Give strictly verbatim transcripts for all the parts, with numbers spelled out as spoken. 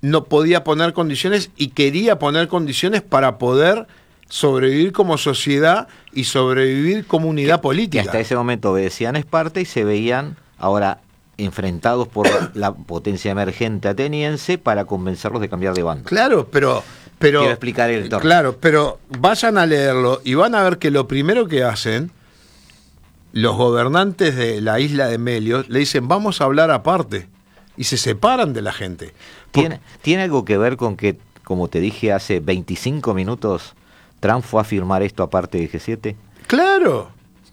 no podía poner condiciones y quería poner condiciones para poder sobrevivir como sociedad y sobrevivir como unidad que, política. Que hasta ese momento obedecían a Esparta y se veían ahora enfrentados por la potencia emergente ateniense para convencerlos de cambiar de bando. Claro, pero... pero Quiero explicar el torneo. Claro, pero vayan a leerlo y van a ver que lo primero que hacen los gobernantes de la isla de Melios le dicen, vamos a hablar aparte, y se separan de la gente. ¿Tiene, ¿Tiene algo que ver con que, como te dije hace veinticinco minutos, Trump fue a firmar esto aparte de G siete? Claro.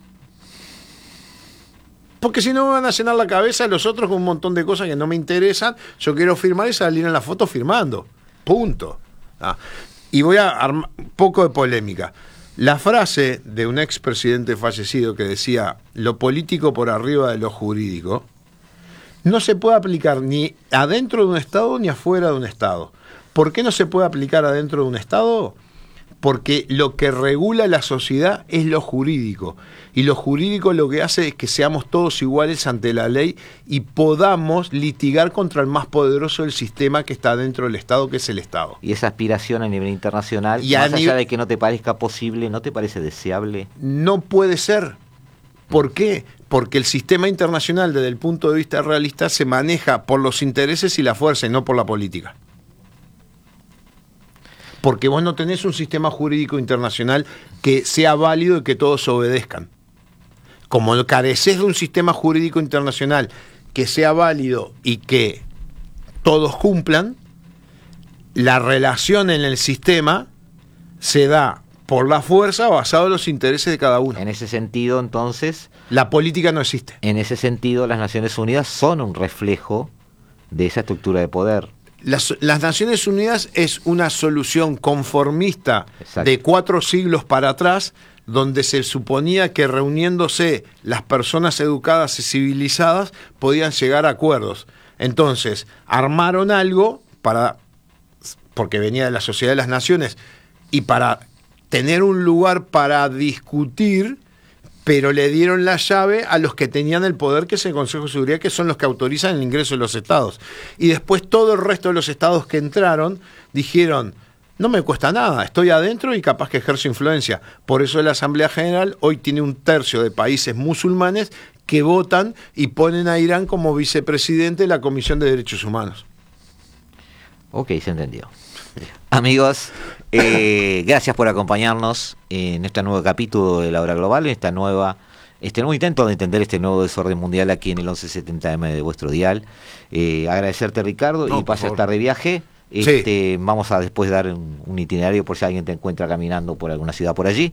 Porque si no me van a llenar la cabeza los otros con un montón de cosas que no me interesan. Yo quiero firmar y salir en la foto firmando. Punto. Ah. Y voy a armar un poco de polémica. La frase de un expresidente fallecido que decía, lo político por arriba de lo jurídico, no se puede aplicar ni adentro de un Estado ni afuera de un Estado. ¿Por qué no se puede aplicar adentro de un Estado? Porque lo que regula la sociedad es lo jurídico. Y lo jurídico lo que hace es que seamos todos iguales ante la ley y podamos litigar contra el más poderoso del sistema que está dentro del Estado, que es el Estado. Y esa aspiración a nivel internacional, y más allá nivel... de que no te parezca posible, ¿no te parece deseable? No puede ser. ¿Por qué? Porque el sistema internacional, desde el punto de vista realista, se maneja por los intereses y la fuerza, y no por la política. Porque vos no tenés un sistema jurídico internacional que sea válido y que todos obedezcan. Como careces de un sistema jurídico internacional que sea válido y que todos cumplan, la relación en el sistema se da por la fuerza basado en los intereses de cada uno. En ese sentido, entonces... La política no existe. En ese sentido, las Naciones Unidas son un reflejo de esa estructura de poder. Las, las Naciones Unidas es una solución conformista. Exacto. De cuatro siglos para atrás, donde se suponía que reuniéndose las personas educadas y civilizadas podían llegar a acuerdos. Entonces, armaron algo para, porque venía de la Sociedad de las Naciones, y para tener un lugar para discutir, pero le dieron la llave a los que tenían el poder, que es el Consejo de Seguridad, que son los que autorizan el ingreso de los estados. Y después todo el resto de los estados que entraron dijeron, no me cuesta nada, estoy adentro y capaz que ejerzo influencia. Por eso la Asamblea General hoy tiene un tercio de países musulmanes que votan y ponen a Irán como vicepresidente de la Comisión de Derechos Humanos. Ok, se entendió. Amigos, eh, gracias por acompañarnos en este nuevo capítulo de La Hora Global, en esta nueva, este nuevo intento de entender este nuevo desorden mundial aquí en el once setenta eme de vuestro dial. Eh, agradecerte, Ricardo, no, y pasa a estar de viaje. Este, sí. Vamos a después dar un, un itinerario por si alguien te encuentra caminando por alguna ciudad por allí.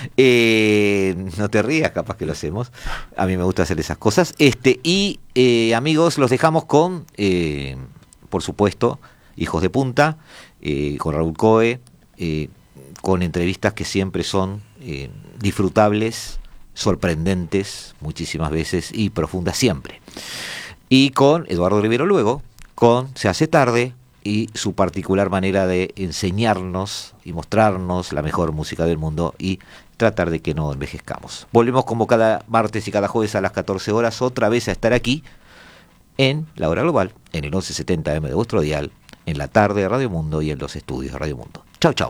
Eh, no te rías, capaz que lo hacemos. A mí me gusta hacer esas cosas. Este Y eh, amigos, los dejamos con, eh, por supuesto, Hijos de Punta, eh, con Raúl Coe, eh, con entrevistas que siempre son eh, disfrutables, sorprendentes muchísimas veces y profundas siempre. Y con Eduardo Rivero luego, con Se hace tarde y su particular manera de enseñarnos y mostrarnos la mejor música del mundo y tratar de que no envejezcamos. Volvemos como cada martes y cada jueves a las catorce horas otra vez a estar aquí en La Hora Global, en el once setenta eme de vuestro dial, en la tarde de Radio Mundo y en los estudios de Radio Mundo. Chau, chau.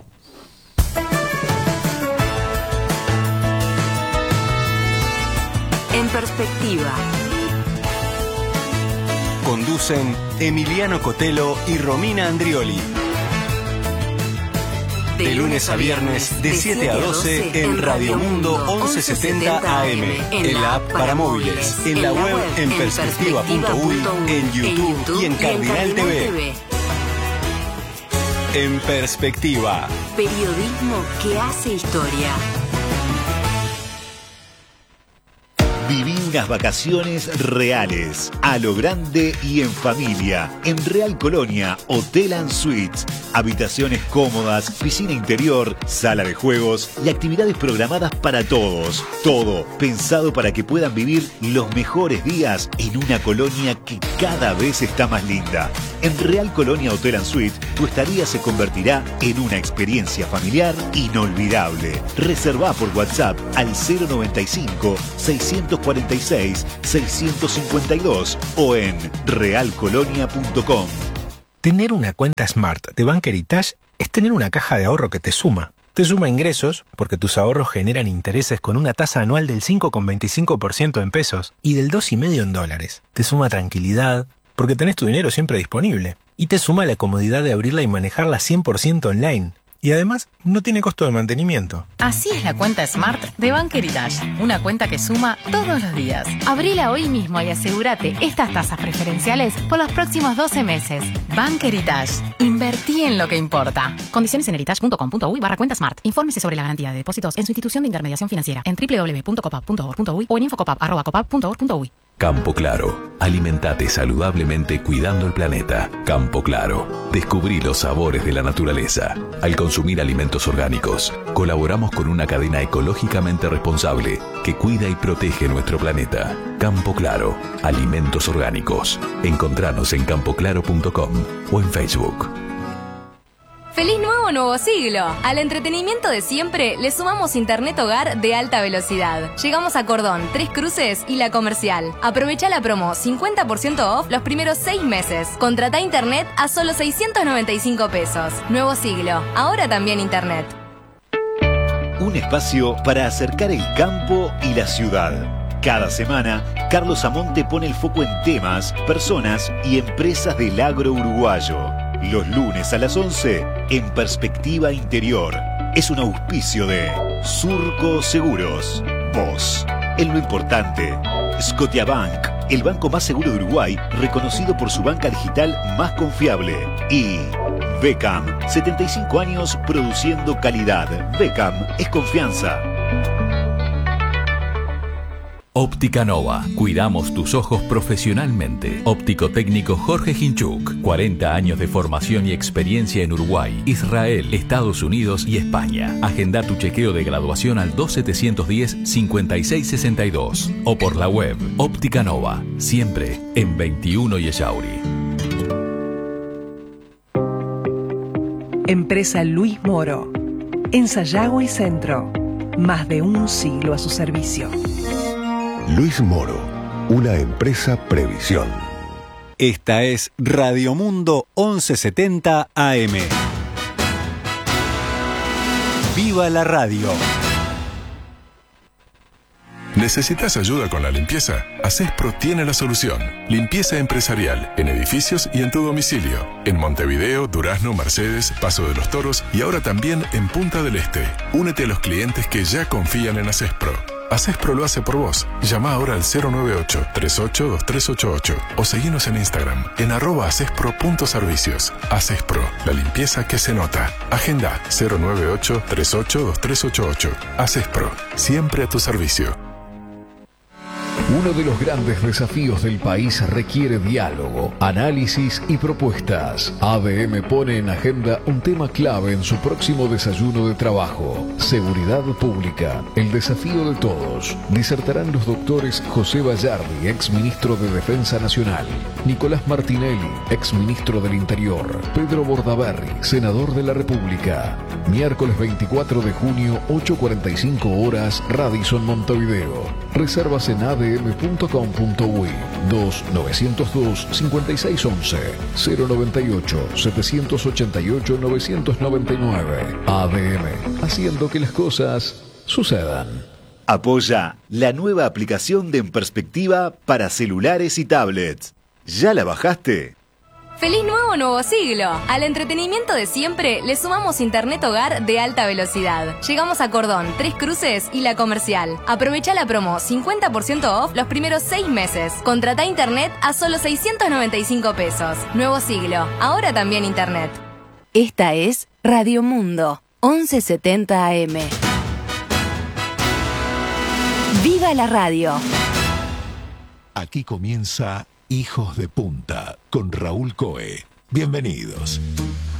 En perspectiva. Conducen Emiliano Cotelo y Romina Andrioli. De lunes a viernes, de siete a doce, en Radio Mundo once setenta A M, en la app para móviles, en la web en perspectiva punto uy, en YouTube y en Cardinal T V. En Perspectiva. Periodismo que hace historia. Viví unas vacaciones reales, a lo grande y en familia, en Real Colonia, Hotel and Suites. Habitaciones cómodas, piscina interior, sala de juegos y actividades programadas para todos. Todo pensado para que puedan vivir los mejores días en una colonia que cada vez está más linda. En Real Colonia Hotel and Suites, tu estadía se convertirá en una experiencia familiar inolvidable. Reservá por WhatsApp al cero noventa y cinco, seiscientos cuarenta y seis, seiscientos cincuenta y dos o en real colonia punto com. Tener una cuenta Smart de Bank Heritage es tener una caja de ahorro que te suma. Te suma ingresos, porque tus ahorros generan intereses con una tasa anual del cinco coma veinticinco por ciento en pesos y del dos coma cinco por ciento en dólares. Te suma tranquilidad, porque tenés tu dinero siempre disponible. Y te suma la comodidad de abrirla y manejarla cien por ciento online. Y además, no tiene costo de mantenimiento. Así es la cuenta Smart de Bank Heritage. Una cuenta que suma todos los días. Abrila hoy mismo y asegúrate estas tasas preferenciales por los próximos doce meses. Bank Heritage. Invertí en lo que importa. Condiciones en heritage punto com punto uy barra cuenta Smart. Infórmese sobre la garantía de depósitos en su institución de intermediación financiera en doble u doble u doble u punto copap punto org punto uy o en infocopap arroba copap punto org punto uy. Campo Claro. Alimentate saludablemente cuidando el planeta. Campo Claro. Descubrí los sabores de la naturaleza. Al consumir alimentos orgánicos, colaboramos con una cadena ecológicamente responsable que cuida y protege nuestro planeta. Campo Claro. Alimentos orgánicos. Encontranos en campo claro punto com o en Facebook. ¡Feliz nuevo nuevo siglo! Al entretenimiento de siempre le sumamos internet hogar de alta velocidad. Llegamos a Cordón, Tres Cruces y La Comercial. Aprovecha la promo cincuenta por ciento off los primeros seis meses. Contratá internet a solo seiscientos noventa y cinco pesos. Nuevo siglo, ahora también internet. Un espacio para acercar el campo y la ciudad. Cada semana, Carlos Amonte pone el foco en temas, personas y empresas del agro uruguayo. Los lunes a las once, en Perspectiva Interior. Es un auspicio de Surco Seguros. Vos, en lo importante. Scotiabank, el banco más seguro de Uruguay, reconocido por su banca digital más confiable. Y Beckham, setenta y cinco años produciendo calidad. Beckham es confianza. Óptica Nova. Cuidamos tus ojos profesionalmente. Óptico técnico Jorge Hinchuk. cuarenta años de formación y experiencia en Uruguay, Israel, Estados Unidos y España. Agenda tu chequeo de graduación al dos setecientos diez, cincuenta y seis sesenta y dos o por la web Óptica Nova. Siempre en veintiuno y Echauri. Empresa Luis Moro. En Sayago y Centro. Más de un siglo a su servicio. Luis Moro, una empresa Previsión. Esta es Radio Mundo once setenta A M. ¡Viva la radio! ¿Necesitas ayuda con la limpieza? Asespro tiene la solución. Limpieza empresarial, en edificios y en tu domicilio. En Montevideo, Durazno, Mercedes, Paso de los Toros y ahora también en Punta del Este. Únete a los clientes que ya confían en Asespro. Asespro lo hace por vos. Llama ahora al cero nueve ocho, tres ocho dos tres ocho ocho o seguinos en Instagram en arroba asespro punto servicios. Asespro, la limpieza que se nota. Agenda cero nueve ocho, tres ocho dos tres ocho ocho. Asespro, siempre a tu servicio. Uno de los grandes desafíos del país requiere diálogo, análisis y propuestas. A D M pone en agenda un tema clave en su próximo desayuno de trabajo: seguridad pública, el desafío de todos. Disertarán los doctores José Bayardi, ex ministro de Defensa Nacional, Nicolás Martinelli, ex ministro del Interior, Pedro Bordaberry, senador de la República. Miércoles veinticuatro de junio, ocho cuarenta y cinco horas, Radisson Montevideo. Reservas en a d m punto com punto uy, dos nueve cero dos, cinco seis uno uno, cero noventa y ocho, setecientos ochenta y ocho, novecientos noventa y nueve. A D M, haciendo que las cosas sucedan. Apoya la nueva aplicación de En Perspectiva para celulares y tablets. ¿Ya la bajaste? ¡Feliz nuevo nuevo siglo! Al entretenimiento de siempre le sumamos internet hogar de alta velocidad. Llegamos a Cordón, Tres Cruces y La Comercial. Aprovecha la promo cincuenta por ciento off los primeros seis meses. Contratá internet a solo seiscientos noventa y cinco pesos. Nuevo siglo, ahora también internet. Esta es Radio Mundo once setenta A M. ¡Viva la radio! Aquí comienza Hijos de Punta con Raúl Coe. Bienvenidos.